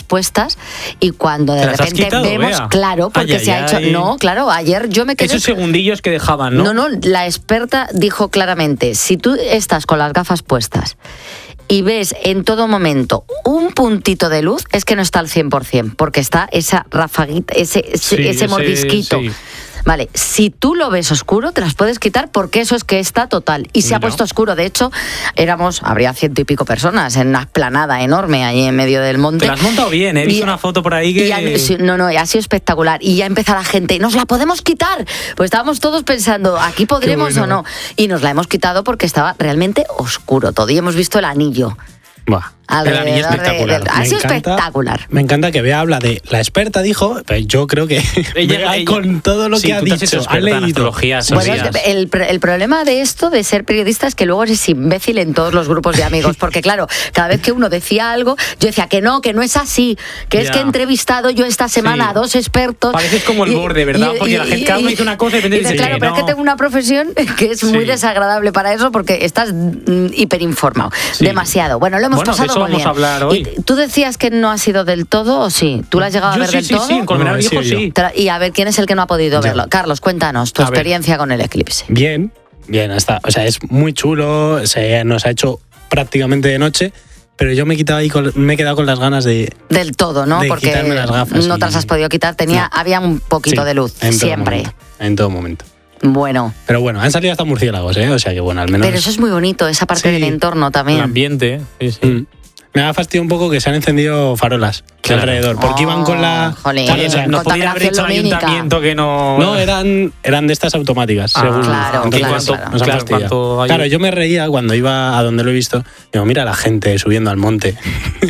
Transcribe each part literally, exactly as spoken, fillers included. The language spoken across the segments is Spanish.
puestas y cuando de repente quitado, vemos, Bea? claro, porque ay, se ay, ha hecho... ay. No, claro, ayer yo me quedé... Esos segundillos que dejaban, ¿no? No, no, la experta dijo claramente, si tú estás con las gafas puestas y ves en todo momento un puntito de luz, es que no está al cien por ciento, porque está esa rafaguita, ese, ese, Sí, ese ese- mordisquito. sí. Vale, si tú lo ves oscuro, te las puedes quitar porque eso es que está total. Y se ha Mira. puesto oscuro. De hecho, éramos, habría ciento y pico personas en una esplanada enorme ahí en medio del monte. Te la has montado bien, ¿eh? He visto Y- una foto por ahí que... y ha- sí, no, no, ha sido espectacular. Y ya empieza la gente, ¿nos la podemos quitar? Pues estábamos todos pensando, ¿aquí podremos Qué o bueno. no? Y nos la hemos quitado porque estaba realmente oscuro todo. Y hemos visto el anillo. Buah. Alrededor anillo de- espectacular. del- ha Me sido encanta- espectacular. Me encanta que Bea habla de la experta, dijo, pero yo creo que Ella- Bea ella- con todo lo Sí, que ha tú te has hecho dicho, ha experta en leído. astrología, sí, Bueno, sí. es que el, el problema de esto, de ser periodista, es que luego eres imbécil en todos los grupos de amigos. Porque, claro, cada vez que uno decía algo, yo decía que no, que no es así. Que es Ya. que he entrevistado yo esta semana Sí. a dos expertos. Pareces como el borde, ¿verdad? Porque la gente, cada uno dice una cosa y de repente dices, dice claro, que pero es que no. tengo una profesión que es muy Sí. desagradable para eso porque estás mm, hiperinformado. Sí. Demasiado. Bueno, lo hemos Bueno, de pasado eso muy vamos bien. a hablar hoy. ¿Y tú decías que no ha sido del todo o sí? ¿Tú lo has llegado a Yo ver sí, del sí, todo? sí, en Colmenar No, he Viejo sido sí. Tra- Y a ver, ¿quién es el que no ha podido Yo. verlo? Carlos, cuéntanos tu A ver. experiencia con el eclipse. Bien, bien, hasta, o sea, es muy chulo, se nos ha hecho prácticamente de noche, pero yo me he quitado ahí con- me he quedado con las ganas de Del todo, ¿no? de Porque quitarme las gafas no y- te las has podido quitar. Tenía, No. había un poquito Sí, de luz, en todo siempre. momento, en todo momento. Bueno, Pero bueno, han salido hasta murciélagos, ¿eh? O sea que bueno, al menos. pero eso es muy bonito, esa parte Sí. del entorno El también. ambiente, sí, sí. Mm. Me ha fastidiado un poco que se han encendido farolas Claro. alrededor, porque iban con la. Oh, jolín. Claro, o sea, No podía haber hecho Contaminación lumínica. ayuntamiento que no... No, eran, eran de estas automáticas, Ah, según. claro, Entonces, claro, nos claro. han Claro, fastidiado. cuanto hay- Claro, yo me reía cuando iba a donde lo he visto. Digo, mira a la gente subiendo al monte.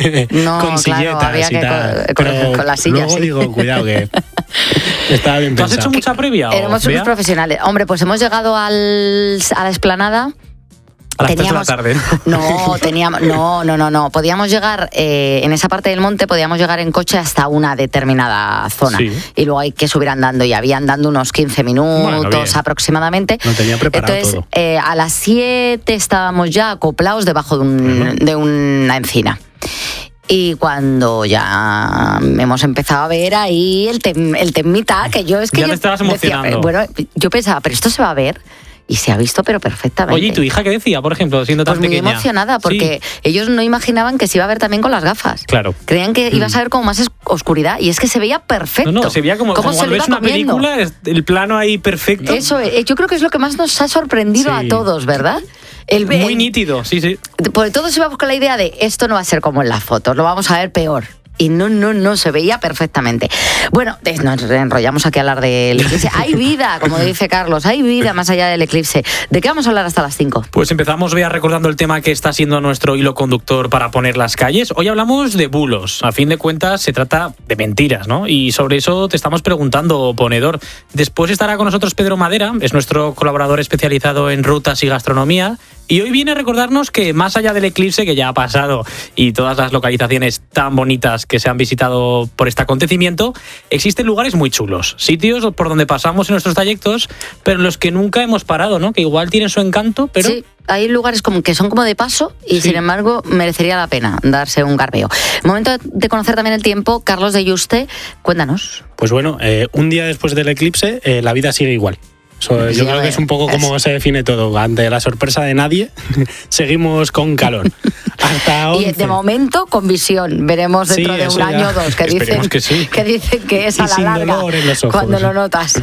No, con claro, silletas había y que tal. co- con- Pero con las sillas, Luego sí. digo, cuidado, que estaba bien ¿Tú has pensado. hecho mucha previa? o, Éramos unos Bea? profesionales. Hombre, pues hemos llegado al, a la explanada. A las tres de la Teníamos- tarde. No, teníamos, no, no, no, no. Podíamos llegar eh, en esa parte del monte, podíamos llegar en coche hasta una determinada zona. Sí. Y luego hay que subir andando. Y había andando unos quince minutos Bueno, bien. aproximadamente. Lo tenía preparado Entonces, todo. eh, a las siete estábamos ya acoplados debajo de, un- de una encina. Y cuando ya hemos empezado a ver ahí el, tem- el temita, que yo es que Ya yo te estabas decía, emocionando. bueno, yo pensaba, pero esto se va a ver. Y se ha visto, pero perfectamente. Oye, ¿y tu hija qué decía, por ejemplo, siendo Pues tan muy pequeña? emocionada, porque ellos no imaginaban que se iba a ver también con las gafas. Claro. Creían que ibas a ver como más es- oscuridad, y es que se veía perfecto. No, no, se veía como, Cómo como se cuando lo ves iba una comiendo. película, es- el plano ahí perfecto. Eso, eh, yo creo que es lo que más nos ha sorprendido Sí. a todos, ¿verdad? El, Muy el- nítido, sí, sí. Por todos íbamos con la idea de esto no va a ser como en las fotos, lo vamos a ver peor. Y no, no, no, se veía perfectamente. Bueno, eh, nos enrollamos aquí a hablar del eclipse. Hay vida, como dice Carlos, hay vida más allá del eclipse. ¿De qué vamos a hablar hasta las cinco? Pues empezamos, Bea, recordando el tema que está siendo nuestro hilo conductor para poner las calles. Hoy hablamos de bulos. A fin de cuentas, se trata de mentiras, ¿no? Y sobre eso te estamos preguntando, ponedor. Después estará con nosotros Pedro Madera, es nuestro colaborador especializado en rutas y gastronomía. Y hoy viene a recordarnos que más allá del eclipse que ya ha pasado y todas las localizaciones tan bonitas que se han visitado por este acontecimiento, existen lugares muy chulos, sitios por donde pasamos en nuestros trayectos, pero en los que nunca hemos parado, ¿no? Que igual tienen su encanto, pero... Sí, hay lugares como que son como de paso y Sí. sin embargo merecería la pena darse un garbeo. Momento de conocer también el tiempo. Carlos de Yuste, cuéntanos. Pues bueno, eh, un día después del eclipse, eh, la vida sigue igual. So, Sí, yo creo que es un poco como es- se define todo. Ante la sorpresa de nadie, seguimos con calor. Hasta Y once. de momento con visión. Veremos dentro Sí, de eso un ya. año o dos que dicen Esperemos que sí. que dicen que es Y a la sin larga dolor en los ojos. cuando lo notas.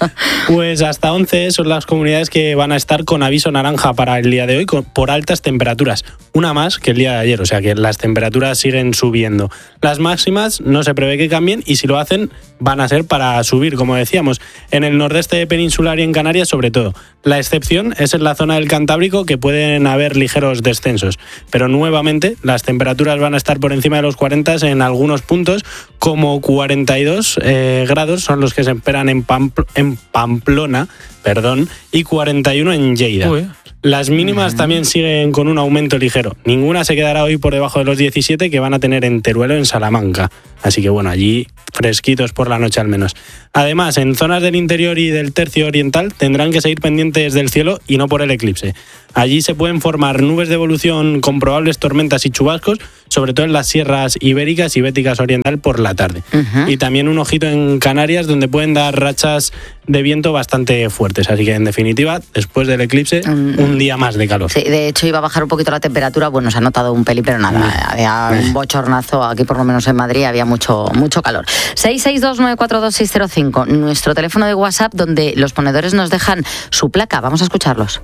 Pues hasta once son las comunidades que van a estar con aviso naranja para el día de hoy con- por altas temperaturas. Una más que el día de ayer, o sea que las temperaturas siguen subiendo. Las máximas no se prevé que cambien y si lo hacen van a ser para subir, como decíamos, en el nordeste peninsular y en Canarias sobre todo. La excepción es en la zona del Cantábrico, que pueden haber ligeros descensos. Pero nuevamente las temperaturas van a estar por encima de los cuarenta en algunos puntos, como cuarenta y dos eh, grados son los que se esperan en, Pampl- en Pamplona, perdón, y cuarenta y uno en Lleida. Uy. Las mínimas también siguen con un aumento ligero. Ninguna se quedará hoy por debajo de los diecisiete que van a tener en Teruel o en Salamanca. Así que bueno, allí fresquitos por la noche al menos. Además, en zonas del interior y del tercio oriental tendrán que seguir pendientes del cielo y no por el eclipse. Allí se pueden formar nubes de evolución con probables tormentas y chubascos, sobre todo en las sierras ibéricas y béticas oriental por la tarde. Uh-huh. Y también un ojito en Canarias, donde pueden dar rachas de viento bastante fuertes. Así que, en definitiva, después del eclipse, uh-huh. un día más de calor. Sí, de hecho, iba a bajar un poquito la temperatura. Bueno, se ha notado un pelín, pero nada. Uh-huh. Había un bochornazo aquí, por lo menos en Madrid, había mucho, mucho calor. seis seis dos nueve cuatro dos seis cero cinco, nuestro teléfono de WhatsApp, donde los ponedores nos dejan su placa. Vamos a escucharlos.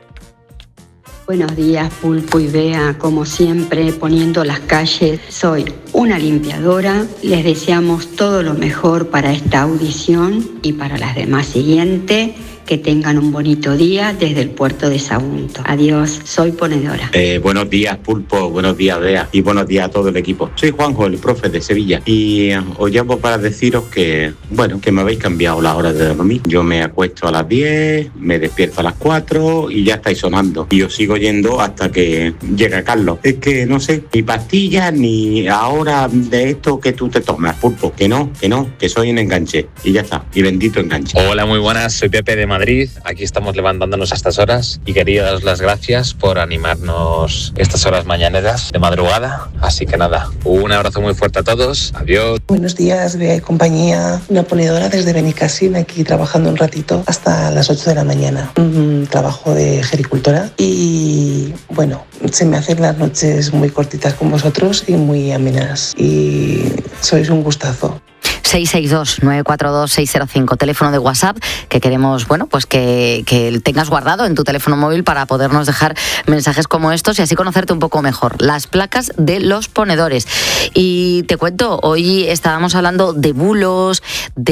Buenos días, Pulpo y Bea, como siempre, poniendo las calles. Soy una limpiadora. Les deseamos todo lo mejor para esta audición y para las demás siguientes. Que tengan un bonito día desde el puerto de Sagunto. Adiós, soy ponedora. Eh, buenos días, Pulpo, buenos días, Bea, y buenos días a todo el equipo. Soy Juanjo, el profe de Sevilla, y os llamo para deciros que, bueno, que me habéis cambiado la hora de dormir. Yo me acuesto a las diez, me despierto a las cuatro y ya estáis sonando. Y os sigo yendo hasta que llega Carlos. Es que, no sé, ni pastillas, ni ahora de esto que tú te tomas, Pulpo. Que no, que no, que soy un enganche. Y ya está, y bendito enganche. Hola, muy buenas, soy Pepe de Madrid, aquí estamos levantándonos a estas horas y quería daros las gracias por animarnos estas horas mañaneras de madrugada, así que nada, un abrazo muy fuerte a todos, adiós. Buenos días, Bea y compañía, una ponedora desde Benicassim, aquí trabajando un ratito hasta las ocho de la mañana, un trabajo de gericultora y bueno, se me hacen las noches muy cortitas con vosotros y muy amenas y sois un gustazo. seis seis dos nueve cuatro dos seis cero cinco, teléfono de WhatsApp que queremos, bueno, pues que, que tengas guardado en tu teléfono móvil para podernos dejar mensajes como estos y así conocerte un poco mejor. Las placas de los ponedores. Y te cuento, hoy estábamos hablando de bulos,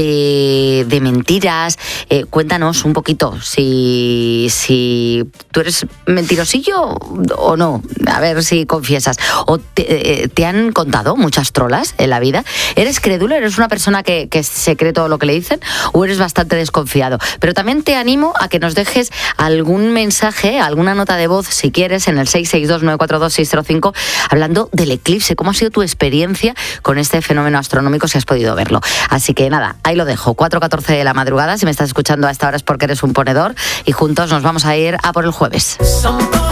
de, de mentiras. Eh, cuéntanos un poquito si, si tú eres mentirosillo o no. A ver si confiesas. ¿O te, te han contado muchas trolas en la vida? ¿Eres crédulo? ¿Eres una persona Que, que se cree todo lo que le dicen o eres bastante desconfiado? Pero también te animo a que nos dejes algún mensaje, alguna nota de voz si quieres en el seis seis dos nueve cuatro dos seis cero cinco hablando del eclipse. ¿Cómo ha sido tu experiencia con este fenómeno astronómico si has podido verlo? Así que nada, ahí lo dejo, cuatro catorce de la madrugada. Si me estás escuchando a esta hora es porque eres un ponedor y juntos nos vamos a ir a por el jueves.